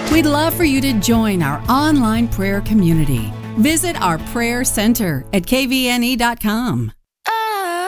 We'd love for you to join our online prayer community. Visit our prayer center at kvne.com.